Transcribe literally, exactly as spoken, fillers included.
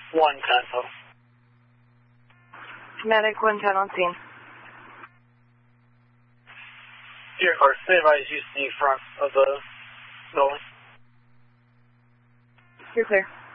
one ten total. Medic one ten on scene. Your car, stay advised, use the front of the building. You're clear.